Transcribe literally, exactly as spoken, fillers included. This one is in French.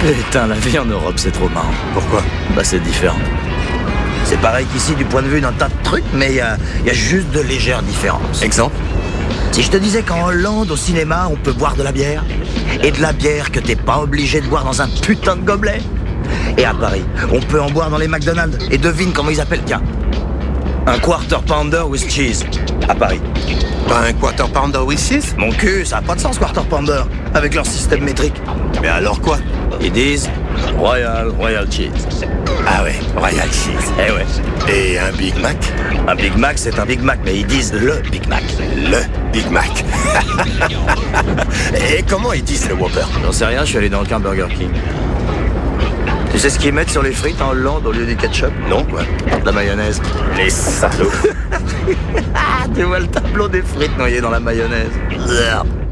Putain, la vie en Europe, c'est trop marrant. Pourquoi? Bah, c'est différent. C'est pareil qu'ici du point de vue d'un tas de trucs, mais il y a, y a juste de légères différences. Exemple? Si je te disais qu'en Hollande, au cinéma, on peut boire de la bière, et de la bière que t'es pas obligé de boire dans un putain de gobelet. Et à Paris, on peut en boire dans les McDonald's, et devine comment ils appellent qu'un. Un quarter pounder with cheese, à Paris. Pas un quarter pounder with cheese? Mon cul, ça a pas de sens, quarter pounder, avec leur système métrique. Mais alors quoi? Ils disent Royal, Royal Cheese. Ah ouais, Royal Cheese. Eh ouais. Et un Big Mac? Un Big Mac, c'est un Big Mac, mais ils disent le Big Mac. Le Big Mac. Et comment ils disent le Whopper? J'en sais rien, je suis allé dans aucun Burger King. Tu sais ce qu'ils mettent sur les frites en Hollande au lieu du ketchup? Non, quoi. De la mayonnaise. Les salauds. Tu vois le tableau des frites noyées dans la mayonnaise.